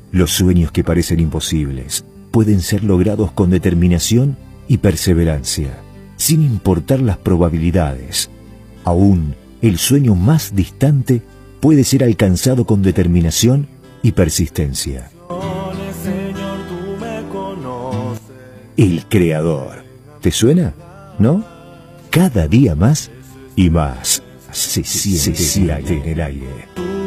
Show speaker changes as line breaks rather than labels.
Los sueños que parecen imposibles pueden ser logrados con determinación y perseverancia, sin importar las probabilidades. Aún el sueño más distante puede ser alcanzado con determinación y persistencia. El Creador. ¿Te suena? ¿No? Cada día más y más se siente en el aire.